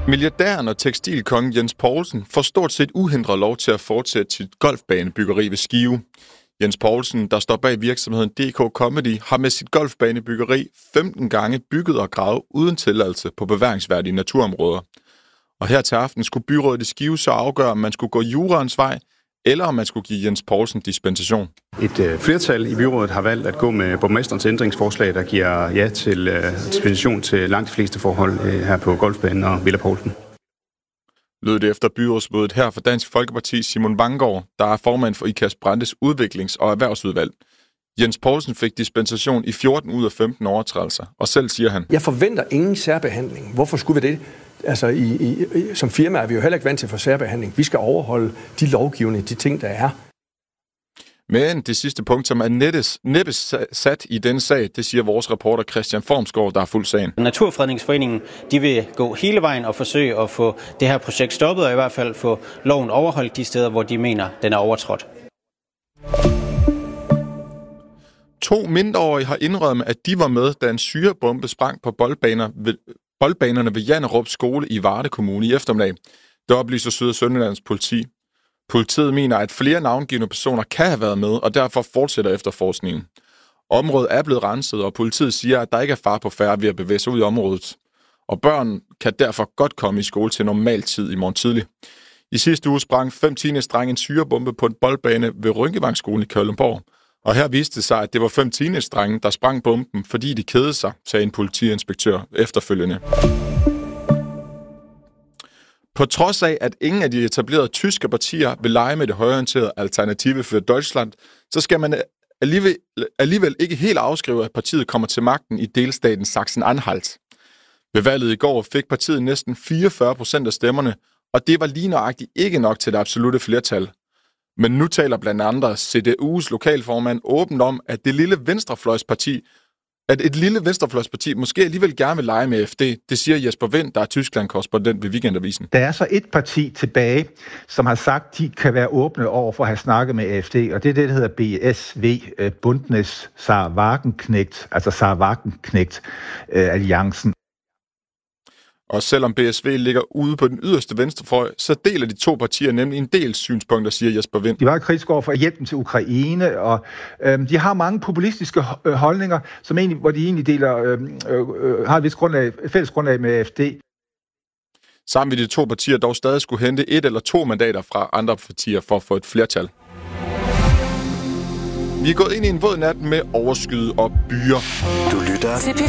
Milliardæren og tekstilkongen Jens Poulsen får stort set uhindret lov til at fortsætte sit golfbanebyggeri ved Skive. Jens Poulsen, der står bag virksomheden DK Comedy, har med sit golfbanebyggeri 15 gange bygget og gravet uden tilladelse på bevaringsværdige naturområder. Og her til aften skulle byrådet i Skive så afgøre, om man skulle gå juraens vej, eller om man skulle give Jens Poulsen dispensation. Et flertal i byrådet har valgt at gå med borgmesterens ændringsforslag, der giver ja til dispensation til langt de fleste forhold her på golfbanen og Villa Poulsen. Lød det efter byrådsmødet her for Dansk Folkeparti Simon Vanggaard, der er formand for Ikast Brandes udviklings- og erhvervsudvalg. Jens Poulsen fik dispensation i 14 ud af 15 overtrædelser, og selv siger han: Jeg forventer ingen særbehandling. Hvorfor skulle vi det? Altså, som firma er vi jo heller ikke vant til for særbehandling. Vi skal overholde de lovgivende, de ting, der er. Men det sidste punkt, som er næppe sat i denne sag, det siger vores reporter Christian Formsgaard, der har fulgt sagen. Naturfredningsforeningen, de vil gå hele vejen og forsøge at få det her projekt stoppet, og i hvert fald få loven overholdt de steder, hvor de mener, den er overtrådt. 2 mindreårige har indrømmet, at de var med, da en syrebombe sprang på boldbanerne ved Janderup skole i Varde Kommune i eftermiddag. Det oplyser Syd- og Sønderjyllands politi. Politiet mener, at flere navngivne personer kan have været med, og derfor fortsætter efterforskningen. Området er blevet renset, og politiet siger, at der ikke er fare på færde ved at bevæge sig ud i området. Og børn kan derfor godt komme i skole til normal tid i morgen tidlig. I sidste uge sprang 5 teenage-drenge en syrebombe på en boldbane ved Rynkevangskolen i Kalundborg. Og her viste det sig, at det var 5 teenage-drenge, der sprang bomben, fordi de kedede sig, sagde en politiinspektør efterfølgende. På trods af, at ingen af de etablerede tyske partier vil lege med det højreorienterede Alternative für Deutschland, så skal man alligevel ikke helt afskrive, at partiet kommer til magten i delstaten Sachsen-Anhalt. Ved valget i går fik partiet næsten 44% af stemmerne, og det var lige nøjagtigt ikke nok til det absolutte flertal. Men nu taler blandt andre CDU's lokalformand åbent om, at et lille venstrefløjsparti måske alligevel gerne vil lege med AfD. Det siger Jesper Wind, der er Tyskland-korrespondent ved Weekendavisen. Der er så et parti tilbage, som har sagt, at de kan være åbne over for at have snakket med AfD, og det er det, der hedder BSW, Bündnis Sarah-Wagenknecht, altså Sarah-Wagenknecht-alliancen. Og selvom BSW ligger ude på den yderste venstrefløj, så deler de 2 partier nemlig en del synspunkter, siger Jesper Wind. De var kritiske over for hjælpen til Ukraine, og de har mange populistiske holdninger, som egentlig, hvor de egentlig har et vist fælles grundlag med AfD. Sammen vil de 2 partier dog stadig skulle hente 1 eller 2 mandater fra andre partier for at få et flertal. Vi er gået ind i en våd nat med overskyet og byer. Du lytter til